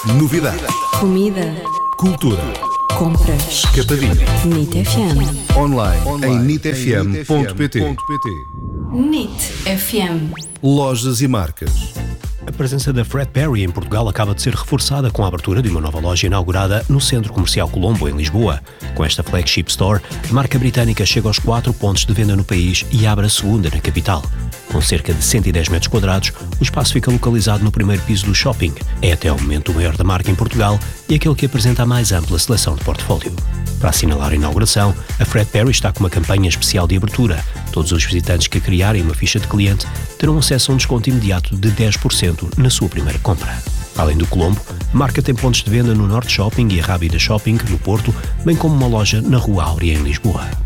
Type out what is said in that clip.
Novidade. Comida. Cultura. Compras. Escapadinha. NIT FM. Online em nitfm.pt. NIT FM. Lojas e marcas. A presença da Fred Perry em Portugal acaba de ser reforçada com a abertura de uma nova loja inaugurada no Centro Comercial Colombo, em Lisboa. Com esta flagship store, a marca britânica chega aos 4 pontos de venda no país e abre a segunda na capital. Com cerca de 110 metros quadrados, o espaço fica localizado no primeiro piso do shopping. É até ao momento o maior da marca em Portugal e aquele que apresenta a mais ampla seleção de portfólio. Para assinalar a inauguração, a Fred Perry está com uma campanha especial de abertura. Todos os visitantes que criarem uma ficha de cliente terão acesso a um desconto imediato de 10% na sua primeira compra. Além do Colombo, a marca tem pontos de venda no Norte Shopping e a Rábida Shopping, no Porto, bem como uma loja na Rua Áurea, em Lisboa.